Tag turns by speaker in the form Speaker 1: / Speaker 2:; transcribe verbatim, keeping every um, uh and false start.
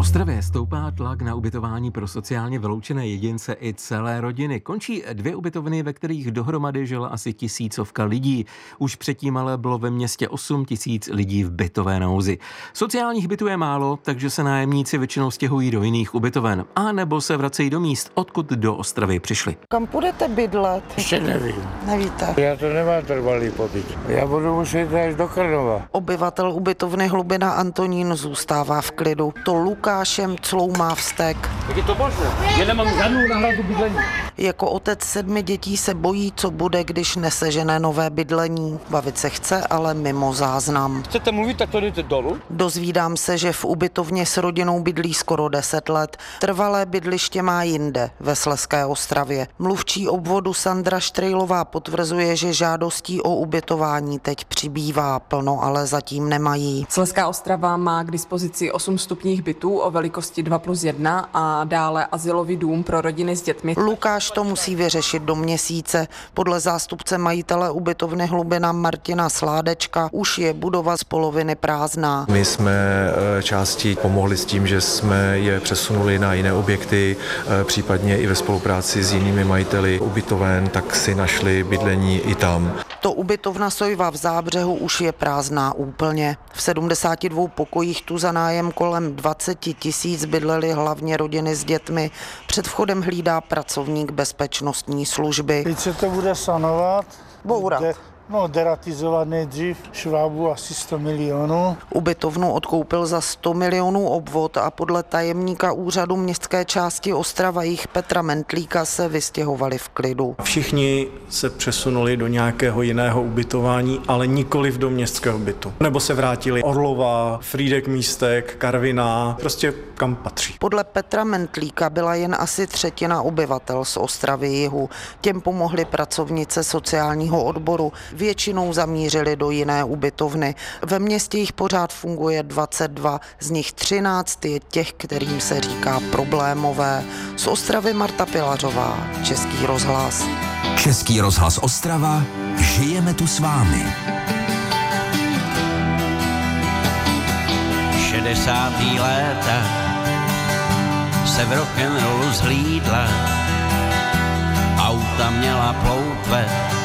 Speaker 1: Ostravě stoupá tlak na ubytování pro sociálně vyloučené jedince i celé rodiny. Končí dvě ubytovny, ve kterých dohromady žila asi tisícovka lidí. Už předtím ale bylo ve městě osm tisíc lidí v bytové nouzi. Sociálních bytů je málo, takže se nájemníci většinou stěhují do jiných ubytoven. A nebo se vracejí do míst, odkud do Ostravy přišli.
Speaker 2: Kam půjdete bydlet?
Speaker 3: Ještě nevím.
Speaker 2: Nevíte.
Speaker 3: Já to nemám trvalý pobyt. Já budu muset až do Krnova.
Speaker 2: Obyvatel ubytovny Hlubina Antonín zůstává v klidu. To Lukášem cloumá vztek.
Speaker 4: Jak je to možné? Já nemám žádnou náhradu bydlení.
Speaker 2: Jako otec sedmi dětí se bojí, co bude, když nesežene nové bydlení. Bavit se chce, ale mimo záznam.
Speaker 4: Chcete mluvit, tak to jdete dolů?
Speaker 2: Dozvídám se, že v ubytovně s rodinou bydlí skoro deset let. Trvalé bydliště má jinde, ve Slezské Ostravě. Mluvčí obvodu Sandra Štrejlová potvrzuje, že žádostí o ubytování teď přibývá. Plno ale zatím nemají.
Speaker 5: Slezská Ostrava má k dispozici osm vstupních bytů o velikosti dva plus jedna a dále azylový dům pro rodiny s dětmi.
Speaker 2: Lukáš to musí vyřešit do měsíce. Podle zástupce majitele ubytovny Hlubina Martina Sládečka už je budova z poloviny prázdná.
Speaker 6: My jsme části pomohli s tím, že jsme je přesunuli na jiné objekty, případně i ve spolupráci s jinými majiteli ubytoven, tak si našli bydlení i tam.
Speaker 2: To ubytovna Sojva v Zábřehu už je prázdná úplně. V sedmdesáti dvou pokojích tu za nájem kolem dvacet tisíc bydlely hlavně rodiny s dětmi. Před vchodem hlídá pracovník bezpečnostní služby.
Speaker 7: Teď se to bude sanovat.
Speaker 2: Bourat.
Speaker 7: De, no, deratizovat nejdřív, švábu asi sto milionů.
Speaker 2: Ubytovnu odkoupil za sto milionů obvod a podle tajemníka úřadu městské části Ostrava jich Petra Mentlíka se vystěhovali v klidu.
Speaker 8: Všichni se přesunuli do nějakého jiného ubytování, ale nikoliv do městského bytu. Nebo se vrátili Orlova, Frýdek Místek, Karviná, prostě kam patří.
Speaker 2: Podle Petra Mentlíka byla jen asi třetina obyvatel z Ostravy jihu. Těm pomohly pracovnice sociálního odboru. Většinou zamířili do jiné ubytovny. Ve městě jich pořád funguje dvacet dva, z nich třináct je těch, kterým se říká problémové. Z Ostravy Marta Pilařová, Český rozhlas.
Speaker 9: Český rozhlas Ostrava, žijeme tu s vámi.
Speaker 10: šedesátá léta se v rock'n'rollu zhlídla, auta měla ploutve,